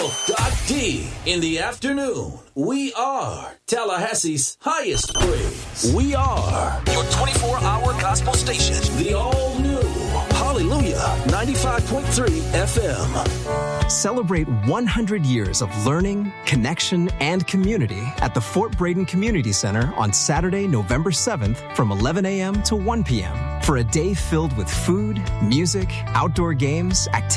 D in the afternoon. We are Tallahassee's highest praise. We are your 24-hour gospel station. The all-new Hallelujah 95.3 FM. Celebrate 100 years of learning, connection, and community at the Fort Braden Community Center on Saturday, November 7th from 11 a.m. to 1 p.m. for a day filled with food, music, outdoor games, activities,